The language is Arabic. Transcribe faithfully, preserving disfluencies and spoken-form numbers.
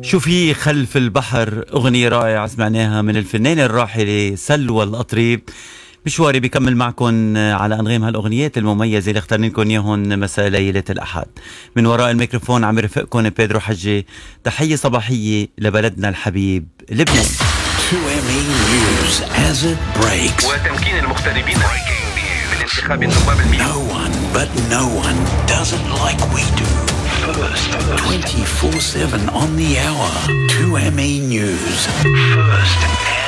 شو في خلف البحر، أغنية رائعة سمعناها من الفنانة الراحلة سلوى القطريب. مشواري بكمل معكم على أنغام هالأغنيات المميزة اللي اخترنا لكم إياهم مساء ليلة الأحد. من وراء الميكروفون عم يرفقكم بيدرو حجي. تحية صباحية لبلدنا الحبيب لبنان. تو إم إي News as it breaks. وتمكين المغتربين من انتخاب النواب المئة. No one but no one does it like we do. First, twenty-four seven on the hour. تو إم إي News. First